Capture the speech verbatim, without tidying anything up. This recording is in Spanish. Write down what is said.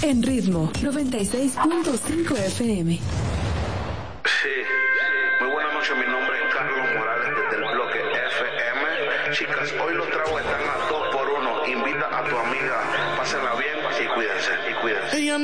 En Ritmo noventa y seis punto cinco F M. Sí, muy buenas noches, mi nombre es Carlos Morales desde el bloque F M. Chicas, hoy los tragos están a dos por uno. Invita a tu amiga, pásenla bien y cuídense, y cuídense.